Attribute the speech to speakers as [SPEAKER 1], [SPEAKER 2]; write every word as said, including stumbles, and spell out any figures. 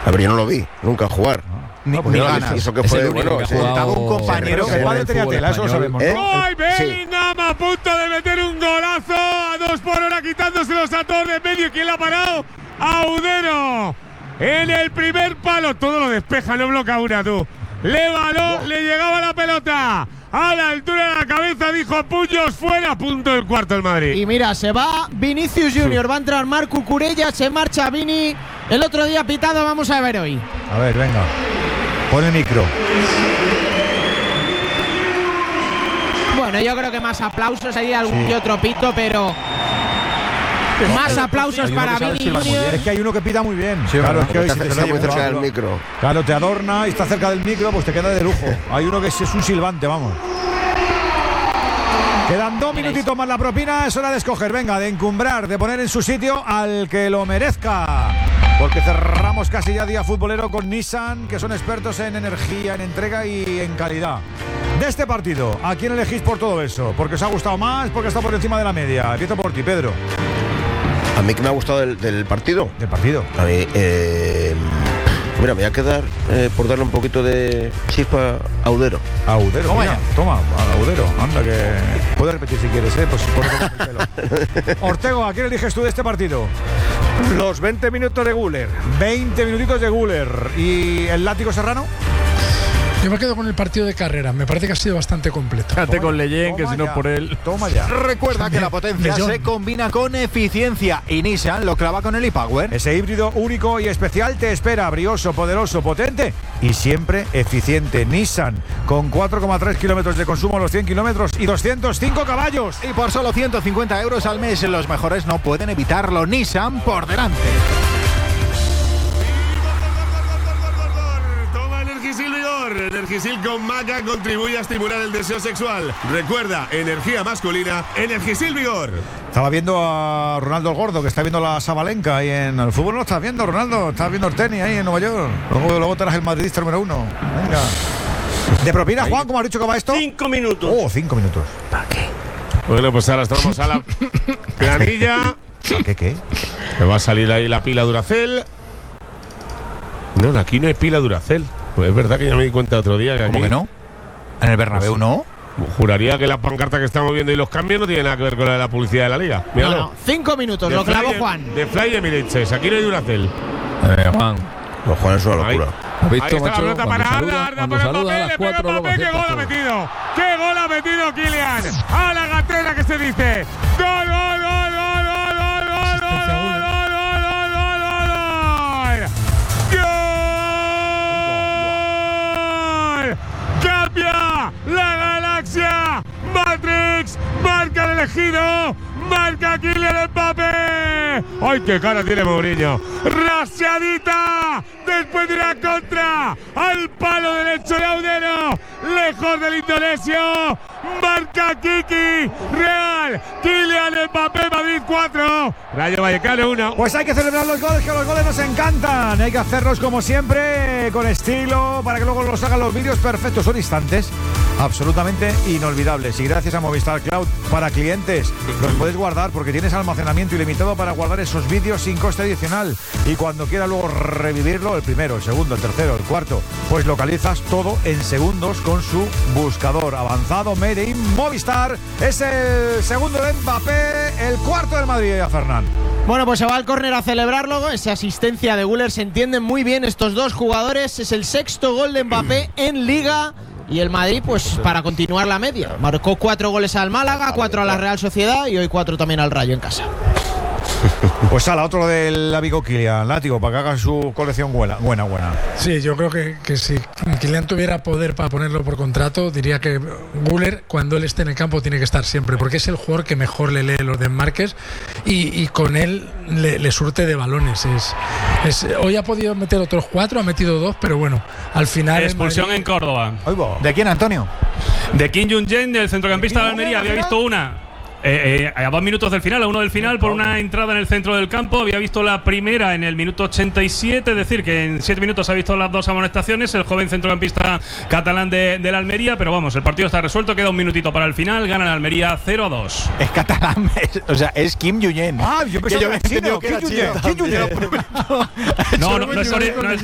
[SPEAKER 1] A ver, yo no lo vi, nunca jugar.
[SPEAKER 2] Ni,
[SPEAKER 1] no,
[SPEAKER 2] ni
[SPEAKER 1] no,
[SPEAKER 2] ganas.
[SPEAKER 1] eso que
[SPEAKER 2] es
[SPEAKER 1] fue,
[SPEAKER 2] el único
[SPEAKER 1] bueno,
[SPEAKER 2] que ha
[SPEAKER 1] sí.
[SPEAKER 2] jugado un compañero
[SPEAKER 3] que el padre tenía tela, eso lo sabemos, ¿no?
[SPEAKER 1] ¿Eh?
[SPEAKER 4] ¡Ay, Bellingham a punto de meter un golazo a dos por hora quitándoselos a todos de medio! ¿Quién la ha parado? Audero en el primer palo. Todo lo despeja, no bloquea una, tú. Le baló, le llegaba la pelota a la altura de la cabeza, dijo puños fuera, punto del cuarto del Madrid.
[SPEAKER 5] Y mira, se va Vinicius Junior, va a entrar Marc Cucurella, se marcha Vini. El otro día pitado, vamos a ver hoy.
[SPEAKER 3] A ver, venga. Pon el micro.
[SPEAKER 5] Bueno, yo creo que más aplausos, hay algún
[SPEAKER 3] Sí.
[SPEAKER 5] que otro pito, pero más aplausos para Vini Junior.
[SPEAKER 3] Es que hay uno que pita muy bien.
[SPEAKER 2] Sí,
[SPEAKER 3] claro, es que hoy
[SPEAKER 1] está,
[SPEAKER 3] si te
[SPEAKER 1] está muy
[SPEAKER 3] lleva-
[SPEAKER 1] cerca del micro.
[SPEAKER 3] Claro, te adorna y está cerca del micro, pues te queda de lujo. Hay uno que es, es un silbante, vamos. Quedan dos minutitos más la propina, es hora de escoger, venga, de encumbrar, de poner en su sitio al que lo merezca. Porque cerramos casi ya día futbolero con Nissan, que son expertos en energía, en entrega y en calidad. De este partido, ¿a quién elegís por todo eso? ¿Porque os ha gustado más? ¿Porque está por encima de la media? Empiezo por ti, Pedro.
[SPEAKER 1] A mí que me ha gustado del, del partido.
[SPEAKER 3] Del partido.
[SPEAKER 1] A mí, eh, mira, me voy a quedar eh, por darle un poquito de chispa a Audero.
[SPEAKER 3] Audero,
[SPEAKER 2] Toma
[SPEAKER 3] mira,
[SPEAKER 2] ya.
[SPEAKER 3] toma, Audero, anda que… Puedes repetir si quieres, ¿eh? Pues por el pelo. Ortego, ¿a quién eliges tú de este partido?
[SPEAKER 6] Los veinte minutos de Güler.
[SPEAKER 3] veinte minutitos de Güler. ¿Y el látigo serrano?
[SPEAKER 7] Yo me quedo con el partido de carrera. Me parece que ha sido bastante completo.
[SPEAKER 6] Quédate con Leyen, que
[SPEAKER 3] Toma
[SPEAKER 6] si no
[SPEAKER 3] ya,
[SPEAKER 6] por él.
[SPEAKER 3] Toma ya.
[SPEAKER 2] Recuerda que la potencia
[SPEAKER 7] Millón.
[SPEAKER 2] se combina con eficiencia y Nissan lo clava con el e-Power.
[SPEAKER 3] Ese híbrido único y especial te espera, brioso, poderoso, potente y siempre eficiente. Nissan, con cuatro coma tres kilómetros de consumo a los cien kilómetros y doscientos cinco caballos.
[SPEAKER 2] Y por solo ciento cincuenta euros al mes, los mejores no pueden evitarlo. Nissan por delante.
[SPEAKER 4] Toma Energisil Vigor. Energisil con maca contribuye a estimular el deseo sexual. Recuerda, energía masculina, Energisil Vigor.
[SPEAKER 3] Estaba viendo a Ronaldo el Gordo, que está viendo la Sabalenka ahí en el fútbol. No estás viendo, Ronaldo. Estás viendo el tenis ahí en Nueva York. Luego, luego te harás el madridista número uno. Venga. ¿De propina, Juan? ¿Cómo has dicho que va esto?
[SPEAKER 6] Cinco minutos.
[SPEAKER 3] Oh, cinco minutos.
[SPEAKER 4] Bueno, pues ahora estamos a la planilla.
[SPEAKER 3] ¿Qué, qué?
[SPEAKER 4] Me va a salir ahí la pila Duracell. No, aquí no hay pila Duracell. Pues es verdad que ya me di cuenta otro día que aquí…
[SPEAKER 2] ¿Cómo que no? ¿En el Bernabéu no?
[SPEAKER 4] Juraría que la pancarta que estamos viendo y los cambios no tienen nada que ver con la de la publicidad de la liga.
[SPEAKER 5] No,
[SPEAKER 4] Míralo.
[SPEAKER 5] no, cinco minutos,
[SPEAKER 4] De
[SPEAKER 5] lo clavó
[SPEAKER 4] Fly-
[SPEAKER 5] Juan.
[SPEAKER 4] De Fly Emirates. Aquí no hay Duracell.
[SPEAKER 6] Eh, Juan.
[SPEAKER 1] Los Juan es una
[SPEAKER 4] Ahí.
[SPEAKER 1] locura.
[SPEAKER 6] ¿Has
[SPEAKER 4] Ahí
[SPEAKER 6] visto,
[SPEAKER 4] está la
[SPEAKER 6] macho?
[SPEAKER 4] pelota
[SPEAKER 6] Cuando
[SPEAKER 4] para
[SPEAKER 6] saluda,
[SPEAKER 4] Arda,
[SPEAKER 6] cuando
[SPEAKER 4] Arda por
[SPEAKER 6] saluda a
[SPEAKER 4] Mbappé,
[SPEAKER 6] las
[SPEAKER 4] le pega
[SPEAKER 6] cuatro, luego
[SPEAKER 4] Mbappé, qué
[SPEAKER 6] acierta
[SPEAKER 4] gol ha
[SPEAKER 6] todo.
[SPEAKER 4] metido. ¡Qué gol ha metido Kylian! A la gatera que se dice. ¡Gol, gol, gol, gol, gol, gol, gol,
[SPEAKER 7] Asistencia a
[SPEAKER 4] gol,
[SPEAKER 7] Güler.
[SPEAKER 4] gol, gol, gol, gol, gol! ¡Gol! ¡Cambia la galaxia! ¡Matrix! ¡Marca el elegido! ¡Marca Kylian Mbappé! ¡Ay, qué cara tiene Mourinho! ¡Raseadita! Después de una contra al palo derecho de Audero, lejos del indonesio. Marca Kiki Real. Kylian Mbappé, Madrid cuatro, Rayo Vallecano uno.
[SPEAKER 3] Pues hay que celebrar los goles, que los goles nos encantan. Hay que hacerlos como siempre, con estilo, para que luego los hagan los vídeos perfectos. Son instantes absolutamente inolvidables. Y gracias a Movistar Cloud para clientes, los puedes guardar porque tienes almacenamiento ilimitado para guardar esos vídeos sin coste adicional. Y cuando quieras luego revivirlo, el primero, el segundo, el tercero, el cuarto, pues localizas todo en segundos con su buscador avanzado Made in Movistar. Es el segundo de Mbappé, el cuarto del Madrid, a Fernán.
[SPEAKER 5] Bueno, pues se va al córner a celebrarlo. Esa asistencia de Güler, se entienden muy bien estos dos jugadores. Es el sexto gol de Mbappé en Liga. Y el Madrid, pues para continuar la media. Marcó cuatro goles al Málaga, cuatro a la Real Sociedad y hoy cuatro también al Rayo en casa.
[SPEAKER 3] Pues ala, otro del amigo Kylian, látigo, para que haga su colección buena, buena, buena.
[SPEAKER 7] Sí, yo creo que, que si Kylian tuviera poder para ponerlo por contrato, diría que Güler, cuando él esté en el campo, tiene que estar siempre, porque es el jugador que mejor le lee los desmarques y, y con él le, le surte de balones. Es, es, hoy ha podido meter otros cuatro, ha metido dos, pero bueno, al final…
[SPEAKER 8] Expulsión
[SPEAKER 7] Madrid…
[SPEAKER 8] en Córdoba.
[SPEAKER 3] Ahí va.
[SPEAKER 2] ¿De quién, Antonio?
[SPEAKER 8] De Kim Jong-un, del centrocampista de Almería. Había visto una eh, eh, a dos minutos del final, a uno del final, por una entrada en el centro del campo. Había visto la primera en el minuto ochenta y siete, es decir, que en siete minutos ha visto las dos amonestaciones, el joven centrocampista catalán de, de la Almería. Pero vamos, el partido está resuelto, queda un minutito para el final, gana la Almería cero a dos.
[SPEAKER 2] Es catalán, es- o sea, es Kim Jong-un.
[SPEAKER 3] Ah, yo pensaba
[SPEAKER 2] Que yo
[SPEAKER 3] que era
[SPEAKER 2] había entendido
[SPEAKER 3] chino.
[SPEAKER 2] que era
[SPEAKER 3] Kim
[SPEAKER 2] chino.
[SPEAKER 3] Jong-un. Kim Jong-un.
[SPEAKER 8] No, no, no es, ori- no es